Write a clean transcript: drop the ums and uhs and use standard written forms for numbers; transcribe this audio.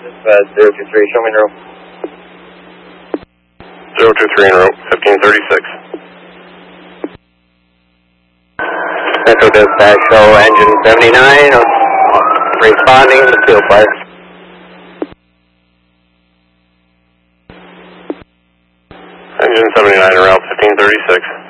023, show me in room. 023 in room, 1536. Central Dispatch, show engine 79, responding to field fire. Engine 79 around 1536.